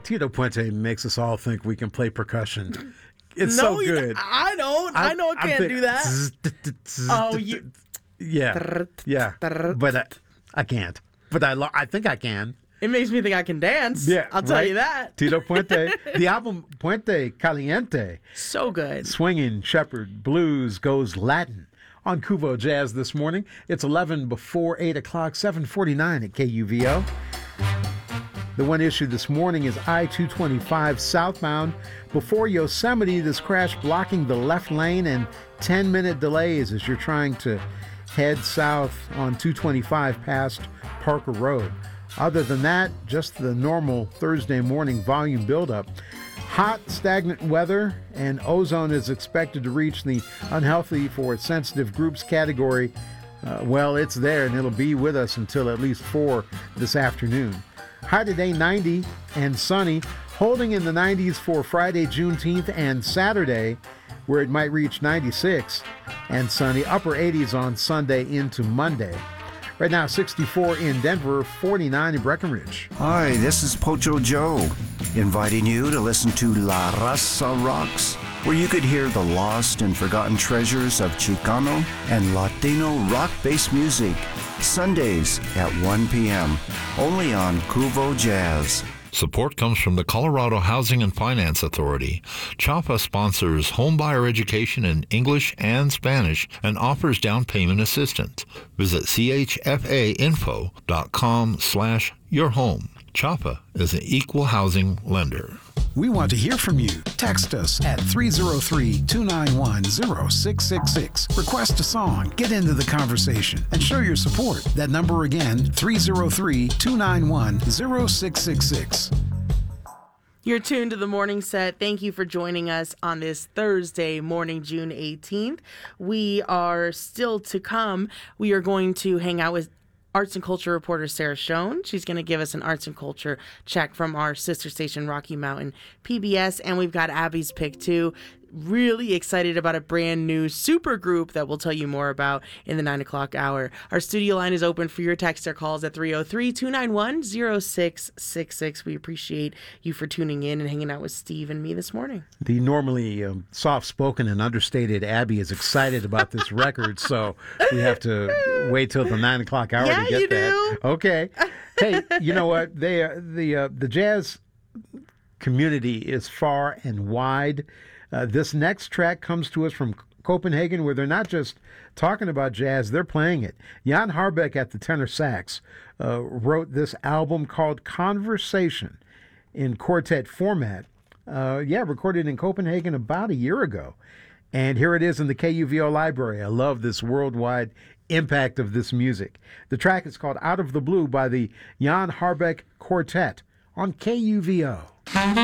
Tito Puente makes us all think we can play percussion. It's No, so good. I don't. I know I can't do that. Oh, you. Yeah. But I can't. But I think I can. It makes me think I can dance. Yeah, I'll tell right? you that. Tito Puente. The album Puente Caliente. So good. Swinging Shepherd Blues goes Latin on Kuvo Jazz this morning. It's 11 before 8 o'clock, 7:49 at KUVO. The one issue this morning is I-225 southbound. Before Yosemite, this crash blocking the left lane and 10-minute delays as you're trying to head south on 225 past Parker Road. Other than that, just the normal Thursday morning volume buildup. Hot, stagnant weather, and ozone is expected to reach the unhealthy for sensitive groups category. Well, it's there, and it'll be with us until at least 4 this afternoon. High today, 90 and sunny, holding in the 90s for Friday, Juneteenth, and Saturday, where it might reach 96 and sunny, upper 80s on Sunday into Monday. Right now, 64 in Denver, 49 in Breckenridge. Hi, this is Pocho Joe, inviting you to listen to La Raza Rocks, where you could hear the lost and forgotten treasures of Chicano and Latino rock-based music, Sundays at 1 p.m., only on Kuvo Jazz. Support comes from the Colorado Housing and Finance Authority. CHAPA sponsors homebuyer education in English and Spanish and offers down payment assistance. Visit chfainfo.com/yourhome. CHAPA is an equal housing lender. We want to hear from you. Text us at 303-291-0666. Request a song, get into the conversation, and show your support. That number again, 303-291-0666. You're tuned to the morning set. Thank you for joining us on this Thursday morning, June 18th. We are still to come. We are going to hang out with arts and culture reporter Sarah Schoen. She's going to give us an arts and culture check from our sister station, Rocky Mountain PBS. And we've got Abby's pick, too. Really excited about a brand new super group that we'll tell you more about in the 9 o'clock hour. Our studio line is open for your text or calls at 303-291-0666. We appreciate you for tuning in and hanging out with Steve and me this morning. The normally soft-spoken and understated Abby is excited about this record, so we have to wait till the 9 o'clock hour to get that. Okay. Hey, you know what? The jazz community is far and wide. This next track comes to us from Copenhagen, where they're not just talking about jazz, they're playing it. Jan Harbeck at the tenor sax wrote this album called Conversation in quartet format. Recorded in Copenhagen about a year ago. And here it is in the KUVO library. I love this worldwide impact of this music. The track is called Out of the Blue by the Jan Harbeck Quartet on KUVO.